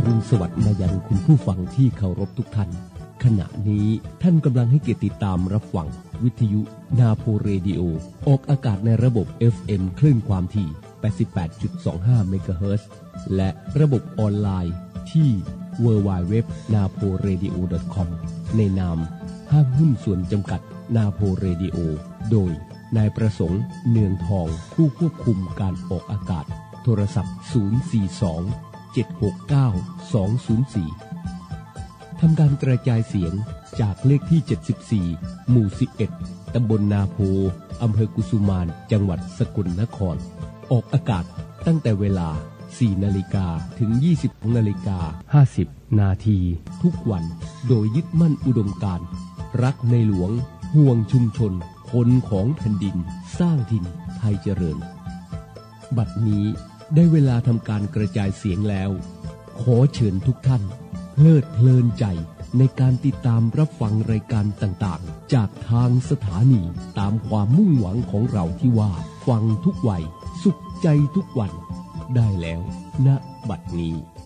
รุณสวัสดิ์มายังคุณผู้ฟังที่เคารพทุกท่านขณะนี้ท่านกำลังให้เกียรติติดตามรับฟังวิทยุนาโพเรดิโอออกอากาศในระบบ FM คลื่นความถี่ 88.25 เมกะเฮิรตซ์และระบบออนไลน์ที่ www.naporadio.com ในนามห้างหุ้นส่วนจำกัดนาโพเรดิโอโดยนายประสงค์เนืองทองผู้ควบคุมการออกอากาศโทรศัพท์ 042-769-204 ทำการกระจายเสียงจากเลขที่ 74 หมู่ 11 ตำบลนาโพอำเภอกุสุมานจังหวัดสกลนครออกอากาศตั้งแต่เวลา 4 นาฬิกาถึง 20 นาฬิกา 50 นาทีทุกวันโดยยึดมั่นอุดมการณ์รักในหลวงห่วงชุมชนคนของแผ่นดินสร้างถิ่นไทยเจริญบัดนี้ได้เวลาทำการกระจายเสียงแล้วขอเชิญทุกท่านเพลิดเพลินใจในการติดตามรับฟังรายการต่างๆจากทางสถานีตามความมุ่งหวังของเราที่ว่าฟังทุกวัยสุขใจทุกวันได้แล้วณบัดนี้